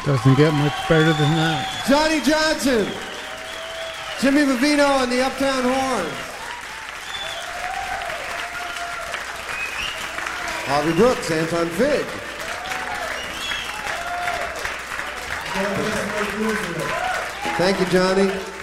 Doesn't get much better than that. Johnny Johnson, Jimmy Vivino on the Uptown Horns, Harvey Brooks, Anton Fig. Thank you, Johnny.